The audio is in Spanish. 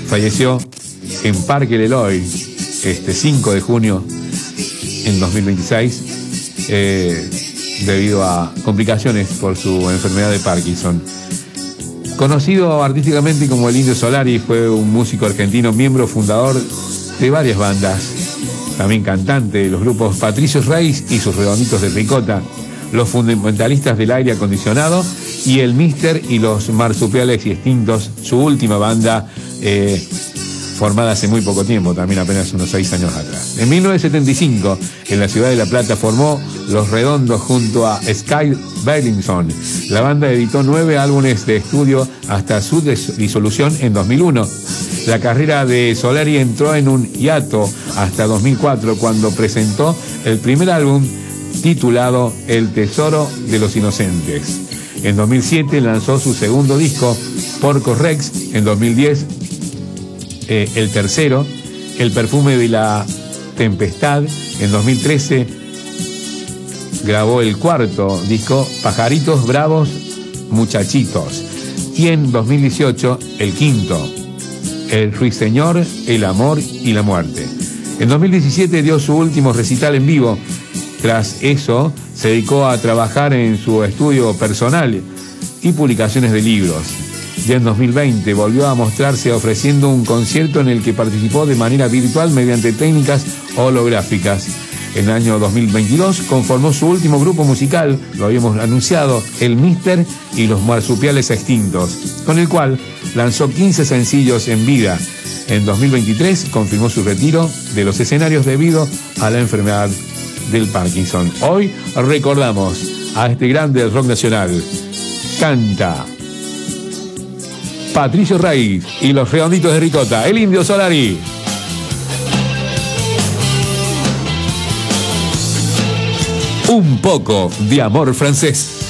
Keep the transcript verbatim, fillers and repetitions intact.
falleció en Parque Leloy este cinco de junio en dos mil veintiséis eh, debido a complicaciones por su enfermedad de Parkinson. Conocido artísticamente como el Indio Solari, fue un músico argentino, miembro fundador de varias bandas, también cantante de los grupos Patricio Rey y sus Redonditos de Ricota, los Fundamentalistas del Aire Acondicionado y el Mister y los Marsupiales y Extintos, su última banda eh, formada hace muy poco tiempo, también apenas unos seis años atrás. En mil novecientos setenta y cinco, en la ciudad de La Plata, formó Los Redondos junto a Sky Bellinson. La banda editó nueve álbumes de estudio hasta su disolución en dos mil uno. La carrera de Solari entró en un hiato hasta dos mil cuatro, cuando presentó el primer álbum titulado El Tesoro de los Inocentes. En dos mil siete lanzó su segundo disco, Porco Rex. En dos mil diez, eh, el tercero, El Perfume de la Tempestad. En dos mil trece grabó el cuarto disco, Pajaritos Bravos Muchachitos. Y en dos mil dieciocho, el quinto, El Ruiseñor, El Amor y la Muerte. En dos mil diecisiete dio su último recital en vivo. Tras eso, se dedicó a trabajar en su estudio personal y publicaciones de libros. Ya en dos mil veinte volvió a mostrarse ofreciendo un concierto en el que participó de manera virtual mediante técnicas holográficas. En el año dos mil veintidós conformó su último grupo musical, lo habíamos anunciado, el Mister y los Marsupiales Extintos, con el cual lanzó quince sencillos en vida. En dos mil veintitrés confirmó su retiro de los escenarios debido a la enfermedad del Parkinson. Hoy recordamos a este grande del rock nacional. Canta Patricio Rey y los Redonditos de Ricota, el Indio Solari. Un poco de amor francés.